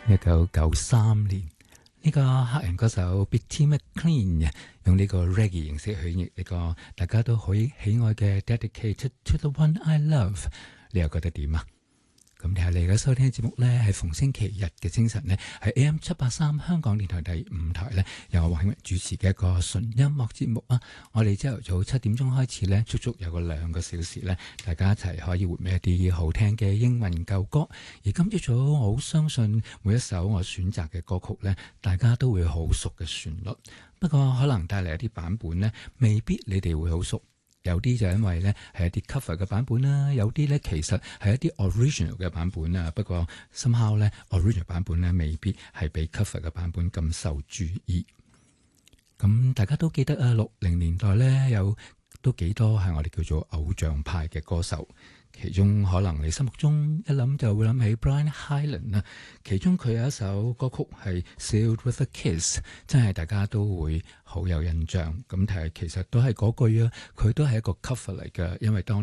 1993年，個黑人歌手 Bitty McLean 用呢個 reggae 形式去演繹呢個大家都好喜愛嘅 Dedicated to the One I Love， 你又覺得點啊？咁你係嚟嘅收聽節目呢，係逢星期日嘅清晨呢，係 AM783 香港電台第5台呢，由我黃永主持嘅一個純音樂節目啊！我哋朝頭早7點鐘開始呢，足足有個2個小時呢，大家一齊可以回味一啲好聽嘅英文舊歌。而今朝早我好相信每一首我選擇嘅歌曲呢，大家都會好熟嘅旋律。不過可能帶嚟一啲版本呢，未必你哋會好熟。有啲就因為咧係一啲 cover 嘅版本啦，有啲咧其實係一啲 original 嘅版本啊。不過 somehow 咧 original 版本咧未必係比 cover 嘅版本咁受注意。咁大家都記得啊，60年代咧有都幾多係我哋叫做偶像派嘅歌手。其中可能你心目中一諗就會諗起 Brian Hyland 啦，其中佢有一首歌曲係 Sealed with a Kiss， 真係大家都會好有印象。咁但係其實都係嗰句啊，佢都係一個 cover 嚟嘅，因為當